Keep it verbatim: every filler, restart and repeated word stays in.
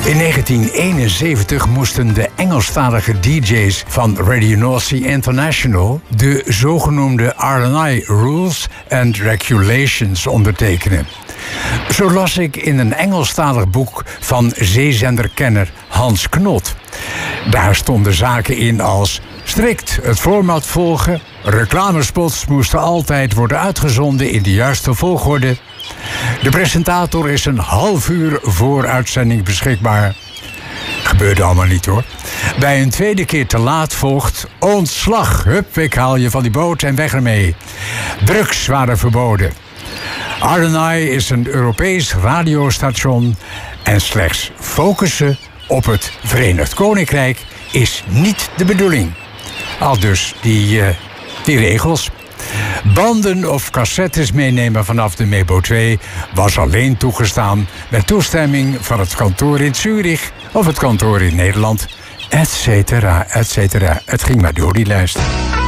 In negentien eenenzeventig moesten de Engelstalige D J's van Radio North Sea International de zogenoemde R and I Rules and Regulations ondertekenen. Zo las ik in een Engelstalig boek van zeezenderkenner Hans Knot. Daar stonden zaken in als strikt het format volgen, reclamespots moesten altijd worden uitgezonden in de juiste volgorde. De presentator is een half uur voor uitzending beschikbaar. Gebeurde allemaal niet hoor. Bij een tweede keer te laat volgt ontslag. Hup, ik haal je van die boot en weg ermee. Drugs waren verboden. R and I is een Europees radiostation en slechts focussen op het Verenigd Koninkrijk is niet de bedoeling. Al dus die, uh, die regels. Banden of cassettes meenemen vanaf de Mebo twee was alleen toegestaan met toestemming van het kantoor in Zurich of het kantoor in Nederland, et cetera, et cetera. Het ging maar door die lijst.